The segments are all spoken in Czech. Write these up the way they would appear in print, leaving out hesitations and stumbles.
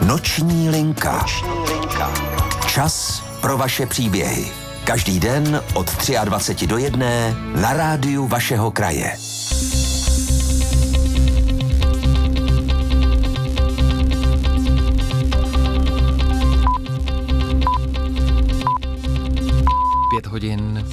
Noční linka. Čas pro vaše příběhy. Každý den od 23 do 1 na rádiu vašeho kraje. Hodin.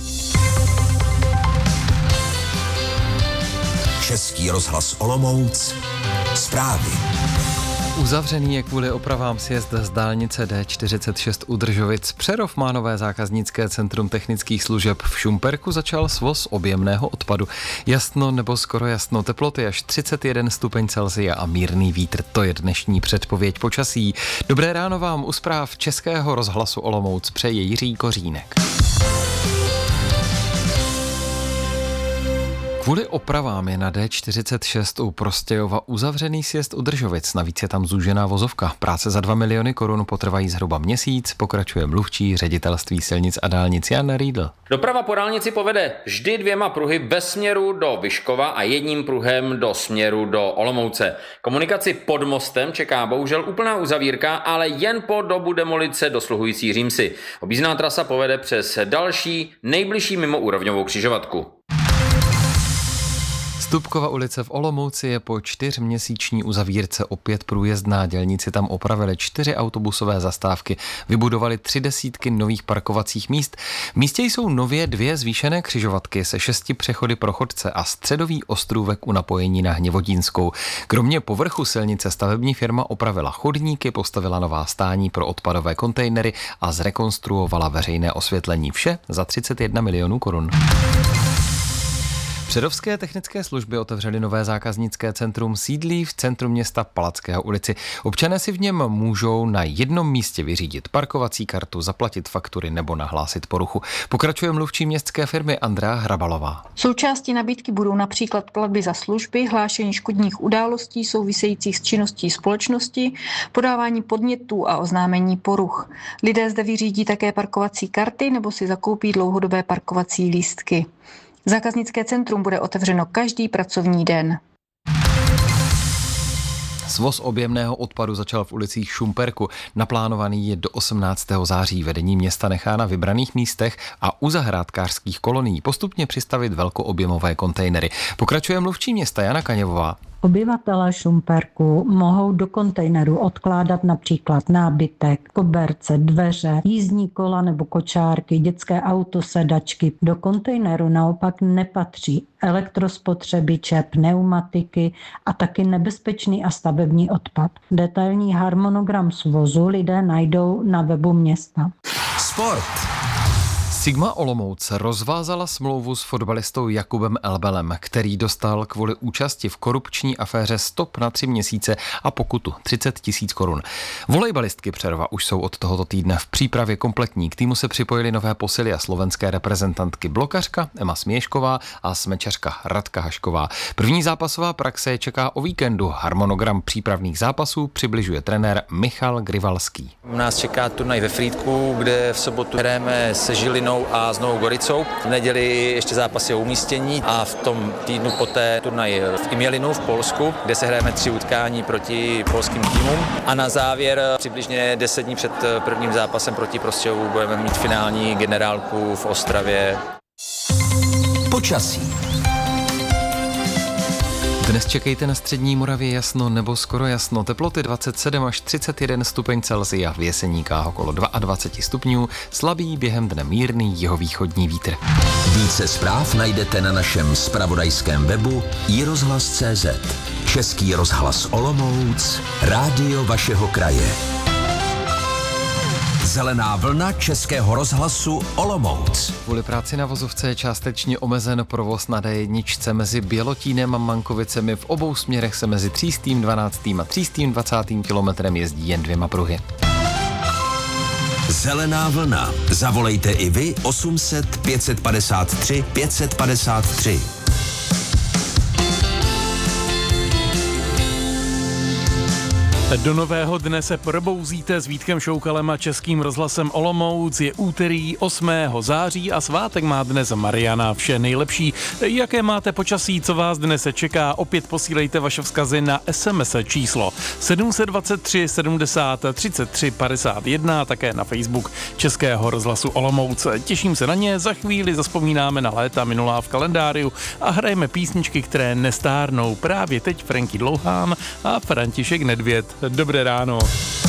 Český rozhlas Olomouc. Zprávy. Uzavřený je kvůli opravám sjezd z dálnice D46 u Držovic. Přerov má nové zákaznické centrum technických služeb. V Šumperku začal svoz objemného odpadu. Jasno nebo skoro jasno, teploty až 31 stupeň Celsia a mírný vítr. To je dnešní předpověď počasí. Dobré ráno vám u zpráv Českého rozhlasu Olomouc přeje Jiří Kořínek. Kvůli opravám je na D46 u Prostějova uzavřený sjezd u Držovic. Navíc je tam zúžená vozovka. Práce za 2 miliony korun potrvají zhruba měsíc, pokračuje mluvčí Ředitelství silnic a dálnic Jan Riedl. Doprava po dálnici povede vždy 2 pruhy ve směru do Vyškova a 1 pruhem do směru do Olomouce. Komunikaci pod mostem čeká bohužel úplná uzavírka, ale jen po dobu demolice dosluhující Římsy. Objízdná trasa povede přes další, nejbližší mimoúrovňovou křižovatku. Stupkova ulice v Olomouci je po 4měsíční uzavírce opět průjezdná. Dělníci tam opravili 4 autobusové zastávky, vybudovali 30 nových parkovacích míst. V místě jsou nově 2 zvýšené křižovatky se 6 přechody pro chodce a středový ostrůvek u napojení na Hněvodínskou. Kromě povrchu silnice stavební firma opravila chodníky, postavila nová stání pro odpadové kontejnery a zrekonstruovala veřejné osvětlení. Vše za 31 milionů korun. Přerovské technické služby otevřely nové zákaznické centrum, sídlí v centru města Palackého ulici. Občané si v něm můžou na jednom místě vyřídit parkovací kartu, zaplatit faktury nebo nahlásit poruchu. Pokračuje mluvčí městské firmy Andrea Hrabalová. Součástí nabídky budou například platby za služby, hlášení škodních událostí souvisejících s činností společnosti, podávání podnětů a oznámení poruch. Lidé zde vyřídí také parkovací karty nebo si zakoupí dlouhodobé parkovací lístky. Zákaznické centrum bude otevřeno každý pracovní den. Svoz objemného odpadu začal v ulicích Šumperku. Naplánovaný je do 18. září. Vedení města nechá na vybraných místech a u zahrádkářských kolonií postupně přistavit velkoobjemové kontejnery. Pokračuje mluvčí města Jana Kaněvová. Obyvatelé Šumperku mohou do kontejneru odkládat například nábytek, koberce, dveře, jízdní kola nebo kočárky, dětské auto, sedačky. Do kontejneru naopak nepatří elektrospotřebiče, pneumatiky a taky nebezpečný a stavební odpad. Detailní harmonogram svozu lidé najdou na webu města. Sport. Sigma Olomouc rozvázala smlouvu s fotbalistou Jakubem Elbelem, který dostal kvůli účasti v korupční aféře stop na 3 měsíce a pokutu 30 000 korun. Volejbalistky Přerova už jsou od tohoto týdne v přípravě kompletní. K týmu se připojily nové posily a slovenské reprezentantky blokařka Ema Směšková a smečařka Radka Hašková. První zápasová praxe je čeká o víkendu. Harmonogram přípravných zápasů přibližuje trenér Michal Grivalský. U nás čeká turnaj ve Frýdku, kde v sobotu hrajeme se Žilinou a s Novou Goricou. V neděli ještě zápasy o umístění a v tom týdnu poté turnaj v Imělinu v Polsku, kde se hrajeme 3 utkání proti polským týmům. A na závěr přibližně 10 dní před prvním zápasem proti Prostějovu budeme mít finální generálku v Ostravě. Počasí. Dnes čekejte na střední Moravě jasno nebo skoro jasno. Teploty 27 až 31 stupeň Celsia, v Jeseníkách okolo 22 stupňů, slabý během dne mírný jihovýchodní vítr. Více zpráv najdete na našem zpravodajském webu iRozhlas.cz. Český rozhlas Olomouc, rádio vašeho kraje. Zelená vlna Českého rozhlasu Olomouc. Kvůli práci na vozovce je částečně omezen provoz na D1 mezi Bělotínem a Mankovicemi. V obou směrech se mezi 312. a 320. kilometrem jezdí jen 2 pruhy. Zelená vlna. Zavolejte i vy 800 553 553. Do nového dne se probouzíte s Vítkem Šoukalem a Českým rozhlasem Olomouc. Je úterý 8. září a svátek má dnes Mariana. Vše nejlepší. Jaké máte počasí, co vás dnes čeká? Opět posílejte vaše vzkazy na SMS číslo 723 70 33 51, také na Facebook Českého rozhlasu Olomouc. Těším se na ně, za chvíli zazpomínáme na léta minulá v kalendáriu a hrajeme písničky, které nestárnou. Právě teď Franky Dlouhán a František Nedvěd. Dobré ráno.